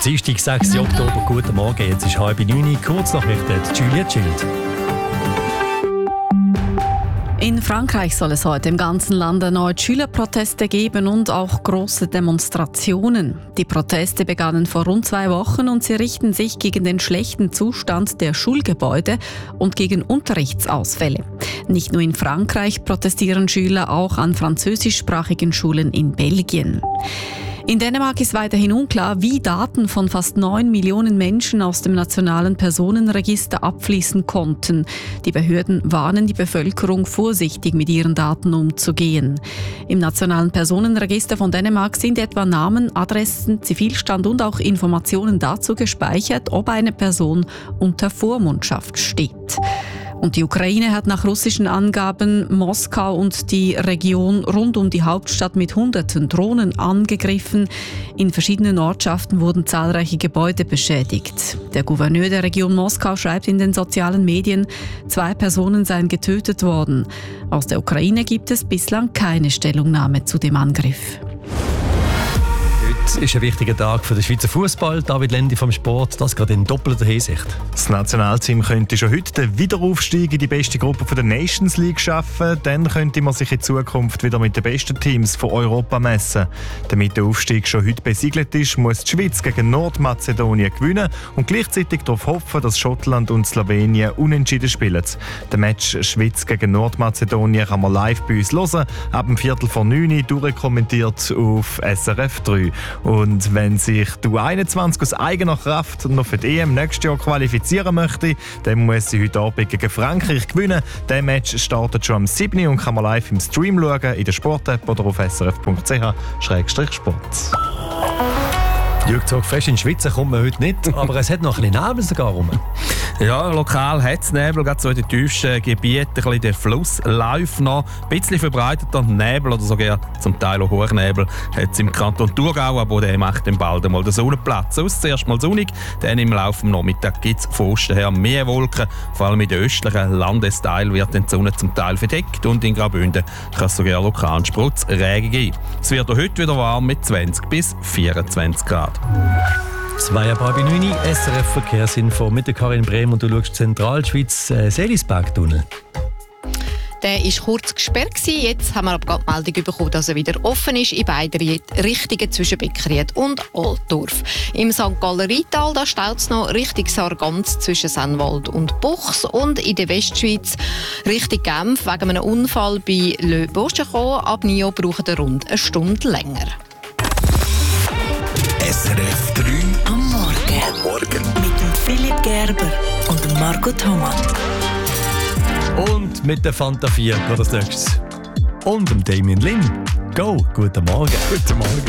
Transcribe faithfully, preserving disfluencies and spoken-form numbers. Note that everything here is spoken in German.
Dienstag, sechster Oktober, guten Morgen. Jetzt ist halb neun, kurz nach Julia Schild. In Frankreich soll es heute im ganzen Land erneut Schülerproteste geben und auch große Demonstrationen. Die Proteste begannen vor rund zwei Wochen und sie richten sich gegen den schlechten Zustand der Schulgebäude und gegen Unterrichtsausfälle. Nicht nur in Frankreich protestieren Schüler, auch an französischsprachigen Schulen in Belgien. In Dänemark ist weiterhin unklar, wie Daten von fast neun Millionen Menschen aus dem nationalen Personenregister abfließen konnten. Die Behörden warnen die Bevölkerung, vorsichtig mit ihren Daten umzugehen. Im nationalen Personenregister von Dänemark sind etwa Namen, Adressen, Zivilstand und auch Informationen dazu gespeichert, ob eine Person unter Vormundschaft steht. Und die Ukraine hat nach russischen Angaben Moskau und die Region rund um die Hauptstadt mit hunderten Drohnen angegriffen. In verschiedenen Ortschaften wurden zahlreiche Gebäude beschädigt. Der Gouverneur der Region Moskau schreibt in den sozialen Medien, zwei Personen seien getötet worden. Aus der Ukraine gibt es bislang keine Stellungnahme zu dem Angriff. Heute ist ein wichtiger Tag für den Schweizer Fußball. David Lendi vom Sport, das gerade in doppelter Hinsicht. Das Nationalteam könnte schon heute den Wiederaufstieg in die beste Gruppe der Nations League schaffen. Dann könnte man sich in Zukunft wieder mit den besten Teams von Europa messen. Damit der Aufstieg schon heute besiegelt ist, muss die Schweiz gegen Nordmazedonien gewinnen und gleichzeitig darauf hoffen, dass Schottland und Slowenien unentschieden spielen. Der Match Schweiz gegen Nordmazedonien kann man live bei uns hören, ab dem Viertel vor neun durchkommentiert auf S R F drei. Und wenn sich die U einundzwanzig aus eigener Kraft noch für die E M nächstes Jahr qualifizieren möchte, dann muss sie heute Abend gegen Frankreich gewinnen. Der Match startet schon am siebten Uhr und kann man live im Stream schauen, in der Sport-App oder auf s r f punkt c h slash sport. Jürg zog fest, in die Schweiz kommt man heute nicht, aber es hat noch ein bisschen Nebel sogar rum. Ja, lokal hat es Nebel, gerade so in den tiefsten Gebieten. Ein bisschen der Fluss läuft noch. Ein bisschen verbreiteter Nebel oder sogar zum Teil auch Hochnebel hat es im Kanton Thurgau, aber der macht dann bald einmal den Sonnenplatz aus. Zuerst mal sonnig, dann im Laufe des Nachmittags gibt es von Osten her mehr Wolken. Vor allem in den östlichen Landesteilen wird die Sonne zum Teil verdeckt und in Graubünden kann es sogar lokal Spritzregen geben. Es wird auch heute wieder warm mit zwanzig bis vierundzwanzig Grad. Zwei ab halb neun, S R F Verkehrsinfo mit der Karin Brehm und du schaust Zentralschweiz äh, Seelisbergtunnel. Der war kurz gesperrt gewesen. Jetzt haben wir aber die Meldung bekommen, dass er wieder offen ist in beiden Richtungen zwischen Beckried und Altdorf. Im Sankt Galler Rheintal staut es noch Richtung Sargans zwischen Sennwald und Buchs und in der Westschweiz Richtung Genf wegen einem Unfall bei Le Bourgeon. Ab Nio braucht er rund eine Stunde länger. S R F drei am Morgen. Am Morgen. Mit dem Philipp Gerber und dem Marco Thomas. Und mit der Fanta vier geht das nächstes. Und dem Damien Lim. Go, guten Morgen. Guten Morgen.